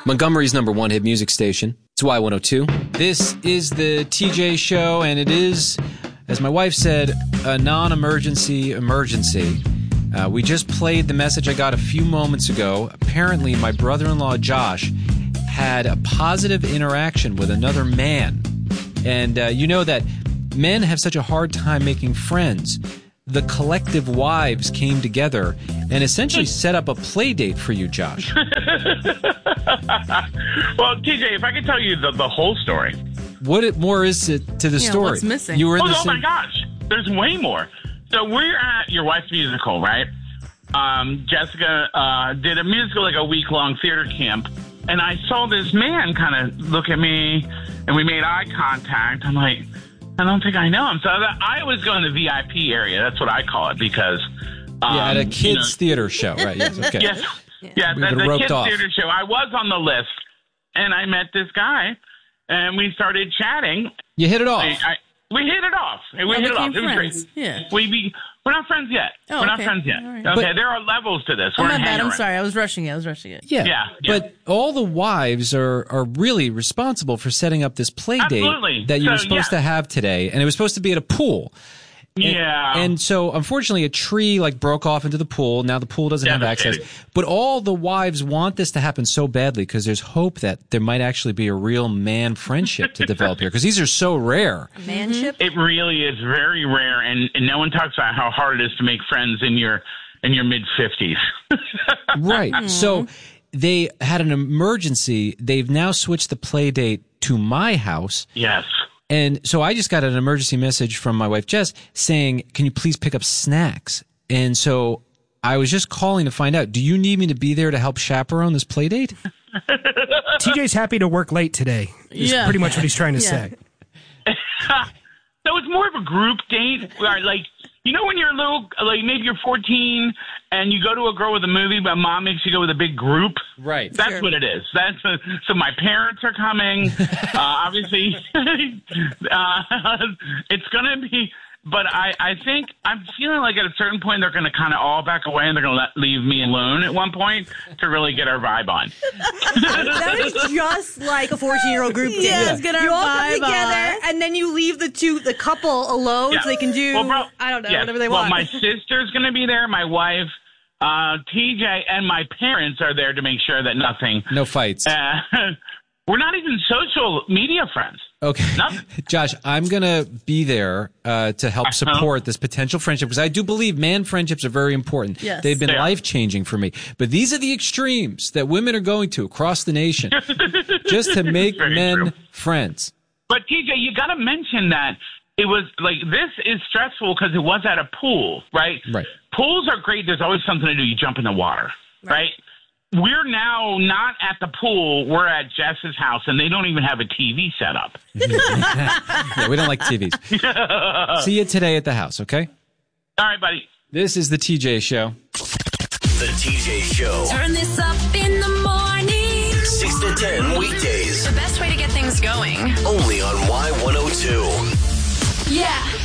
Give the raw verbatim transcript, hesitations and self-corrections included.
Montgomery's number one hit music station. It's Y one oh two. This is the T J Show, and it is, as my wife said, a non-emergency emergency. Uh, we just played the message I got a few moments ago. Apparently, my brother-in-law, Josh, had a positive interaction with another man. And uh, you know that men have such a hard time making friends. The collective wives came together and essentially set up a play date for you, Josh. Well, T J, if I could tell you the, the whole story. What it, more is it to the Yeah, story? what's missing? You were in Oh, the oh same- my gosh, there's way more. So we're at your wife's musical, right? Um, Jessica uh, did a musical, like a week-long theater camp, and I saw this man kind of look at me, and we made eye contact. I'm like, I don't think I know him. So I was going to the V I P area. That's what I call it because... Um, yeah, at a kids' you know, theater show, right? Yes, okay. Yes, yeah, We the, would've the roped kids' off. theater show. I was on the list, and I met this guy, and we started chatting. You hit it off. I, I, we hit it off. We Oh, hit it off. became It was friends. great. Yeah. We be, we're not friends yet. Oh, we're not okay. friends yet. All right. Okay, But- there are levels to this. Oh, We're my hanging bad. I'm around. sorry. I was rushing it. I was rushing it. Yeah. Yeah, yeah. But all the wives are, are really responsible for setting up this play date Absolutely. that you were So, supposed yeah. to have today. And it was supposed to be at a pool. And, Yeah. And so, unfortunately, a tree like broke off into the pool. Now the pool doesn't have access. Devastating. But all the wives want this to happen so badly because there's hope that there might actually be a real man friendship to develop here because these are so rare. Manship. It really is very rare, and, and no one talks about how hard it is to make friends in your in your mid fifties. Right. So they had an emergency. They've now switched the play date to my house. Yes. And so I just got an emergency message from my wife, Jess, saying, can you please pick up snacks? And so I was just calling to find out, do you need me to be there to help chaperone this play date? T J's happy to work late today. Is Yeah. pretty much what he's trying to Yeah. say. So it's more of a group date where, like, you know when you're a little, like maybe you're fourteen and you go to a girl with a movie, but mom makes you go with a big group? Right. That's Sure. what it is. That's uh, so my parents are coming. uh, obviously, uh, it's going to be. But I, I think I'm feeling like at a certain point they're going to kind of all back away and they're going to let leave me alone at one point to really get our vibe on. That is just like a fourteen-year-old group date. Yeah, let's get our you all come vibe together, on. and then you leave the two, the couple alone, Yeah. so they can do. Well, bro- I don't know, yeah. whatever they well, want. my sister's going to be there. My wife, uh, T J, and my parents are there to make sure that nothing. No fights. Uh, we're not even social media friends. Okay. Nothing. Josh, I'm going to be there uh, to help support this potential friendship because I do believe man friendships are very important. Yes. They've been They are. life-changing for me. But these are the extremes that women are going to across the nation just to make Very men true. friends. But T J, you got to mention that it was like this is stressful because it was at a pool, right? Right. Pools are great. There's always something to do. You jump in the water, right? We're now not at the pool. We're at Jess's house, and they don't even have a T V set up. Yeah, we don't like T Vs. See you today at the house, okay? All right, buddy. This is the T J Show. The T J Show. Turn this up in the morning. six to ten weekdays. The best way to get things going. Only on Y one oh two. Yeah.